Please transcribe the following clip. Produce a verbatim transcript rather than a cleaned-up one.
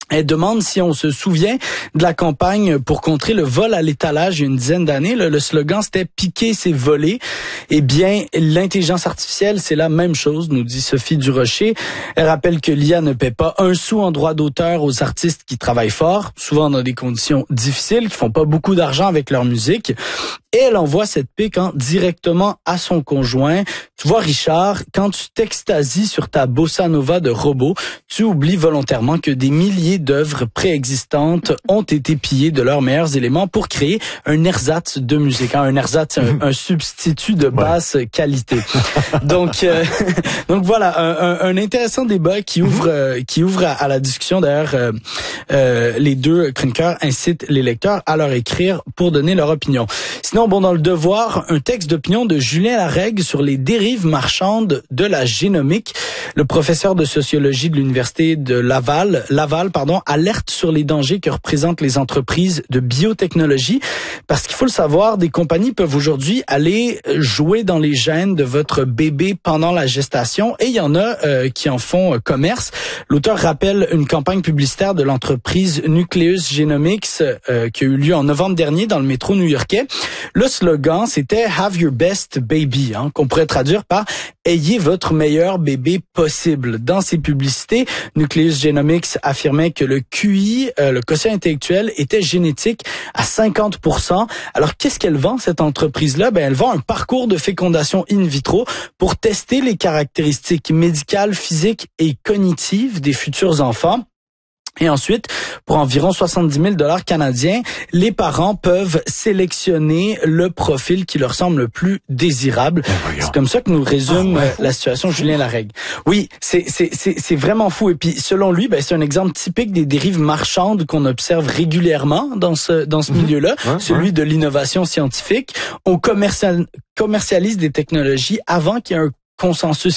Elle demande si on se souvient de la campagne pour contrer le vol à l'étalage il y a une dizaine d'années. Le, le slogan, c'était « Piquer, c'est voler ». Eh bien, l'intelligence artificielle, c'est la même chose, nous dit Sophie Durocher. Elle rappelle que l'I A ne paie pas un sou en droit d'auteur aux artistes qui travaillent fort, souvent dans des conditions difficiles, qui font pas beaucoup d'argent avec leur musique. Et elle envoie cette pique hein, directement à son conjoint. Tu vois, Richard, quand tu t'extasies sur ta bossa nova de robot, tu oublies volontairement que des milliers d'œuvres préexistantes ont été pillées de leurs meilleurs éléments pour créer un ersatz de musique. Hein. Un ersatz, un, un substitut de basse ouais. qualité. Donc, euh, donc voilà, un, un, un intéressant débat qui ouvre, euh, qui ouvre à, à la discussion. D'ailleurs, euh, euh, les deux chroniqueurs incitent les lecteurs à leur écrire pour donner leur opinion. Sinon, bon, dans le Devoir, un texte d'opinion de Julien Larègue sur les dérives marchandes de la génomique. Le professeur de sociologie de l'université de Laval, Laval, pardon, alerte sur les dangers que représentent les entreprises de biotechnologie. Parce qu'il faut le savoir, des compagnies peuvent aujourd'hui aller jouer dans les gènes de votre bébé pendant la gestation, et il y en a euh, qui en font euh, commerce. L'auteur rappelle une campagne publicitaire de l'entreprise Nucleus Genomics euh, qui a eu lieu en novembre dernier dans le métro new-yorkais. Le slogan, c'était « Have your best baby hein, », qu'on pourrait traduire par « Ayez votre meilleur bébé possible ». Dans ses publicités, Nucleus Genomics affirmait que le Q I, euh, le quotient intellectuel, était génétique à cinquante pour cent. Alors, qu'est-ce qu'elle vend, cette entreprise-là? Ben, elle vend un parcours de fécondation in vitro pour tester les caractéristiques médicales, physiques et cognitives des futurs enfants. Et ensuite, pour environ soixante-dix mille dollars canadiens, les parents peuvent sélectionner le profil qui leur semble le plus désirable. C'est comme ça que nous résume ah ouais. la situation Julien Larègue. Oui, c'est c'est c'est c'est vraiment fou. Et puis, selon lui, ben c'est un exemple typique des dérives marchandes qu'on observe régulièrement dans ce dans ce mm-hmm. milieu-là, ouais, celui ouais. de l'innovation scientifique. On commercial, commercialise des technologies avant qu'il y ait un consensus